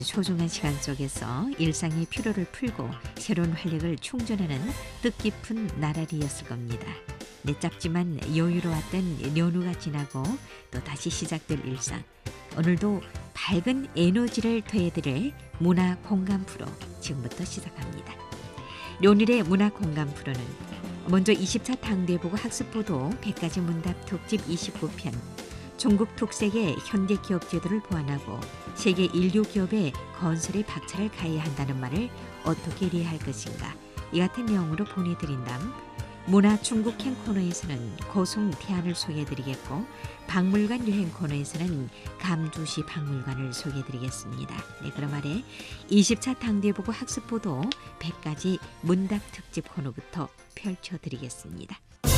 소중한 시간 속에서 일상의 피로를 풀고 새로운 활력을 충전하는 뜻깊은 나날이었을 겁니다. 늦잡지만 여유로웠던 연휴가 지나고 또 다시 시작될 일상. 오늘도 밝은 에너지를 더해드릴 문화 공감 프로 지금부터 시작합니다. 오늘의 문화 공감 프로는 먼저 20차 당대보고 학습보도 100가지 문답 특집 29편, 중국 특색의 현대 기업 제도를 보완하고 세계 인류 기업의 건설에 박차를 가해야 한다는 말을 어떻게 이해할 것인가, 이 같은 내용으로 보내드린 다음 문화 중국행 코너에서는 고성 태안을 소개해드리겠고, 박물관 여행 코너에서는 감주시 박물관을 소개해드리겠습니다. 네, 그럼 아래 20차 당대보고 학습보도 100가지 문답 특집 코너부터 펼쳐드리겠습니다.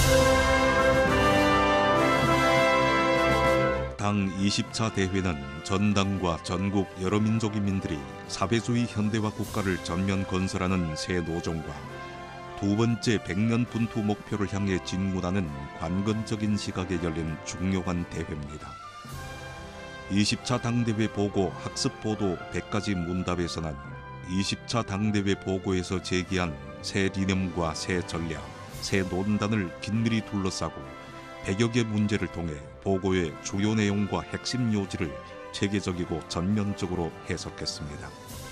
당 20차 대회는 전당과 전국 여러 민족인민들이 사회주의 현대화 국가를 전면 건설하는 새 노정과 두 번째 100년 분투 목표를 향해 진군하는 관건적인 시각에 열린 중요한 대회입니다. 20차 당대회 보고 학습보도 100가지 문답에서는 20차 당대회 보고에서 제기한 새 리념과 새 전략, 새 논단을 긴밀히 둘러싸고 100여 개 문제를 통해 보고의 주요 내용과 핵심 요지를 체계적이고 전면적으로 해석했습니다.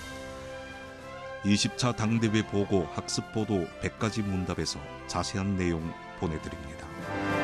20차 당대회 보고 학습보도 100가지 문답에서 자세한 내용 보내드립니다.